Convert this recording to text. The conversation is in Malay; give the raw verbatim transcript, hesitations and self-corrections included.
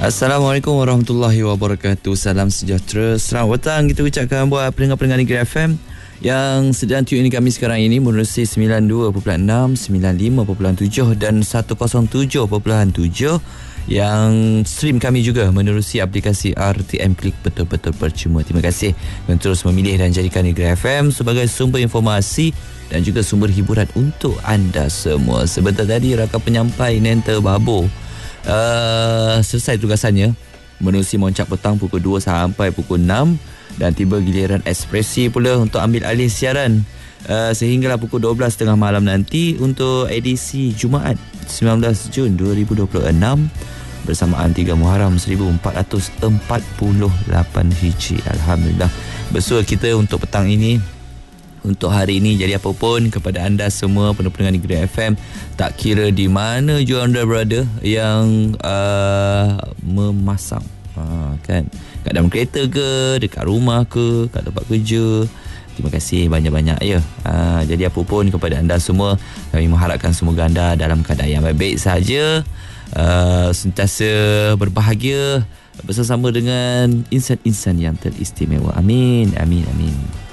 Assalamualaikum warahmatullahi wabarakatuh. Salam sejahtera, selamat petang kita ucapkan buat pendengar-pendengar Negeri F M yang sedang tune in kami sekarang ini menerusi sembilan puluh dua perpuluhan enam, sembilan puluh lima perpuluhan tujuh dan seratus tujuh perpuluhan tujuh, yang stream kami juga menerusi aplikasi R T M Klik, betul-betul percuma. Terima kasih yang terus memilih dan jadikan Negeri F M sebagai sumber informasi dan juga sumber hiburan untuk anda semua. Sebentar tadi rakan penyampai Nenta Babo Uh, selesai tugasannya menerusi Moncak Petang pukul dua sampai pukul enam, dan tiba giliran Ekspresi pula untuk ambil alih siaran uh, sehinggalah pukul dua belas tiga puluh malam nanti untuk edisi Jumaat sembilan belas Jun dua ribu dua puluh enam bersamaan tiga Muharram seribu empat ratus empat puluh lapan Hijri. Alhamdulillah bersua kita untuk petang ini, untuk hari ini. Jadi apapun kepada anda semua pendengar Negeri F M, tak kira di mana you anda berada yang uh, memasang uh, kan, kat dalam kereta ke, dekat rumah ke, kat tempat kerja, terima kasih banyak-banyak ya. Uh, jadi apapun kepada anda semua, kami mengharapkan semoga anda dalam keadaan yang baik-baik saja, uh, sentiasa berbahagia bersama dengan insan-insan yang teristimewa. Amin, amin, amin.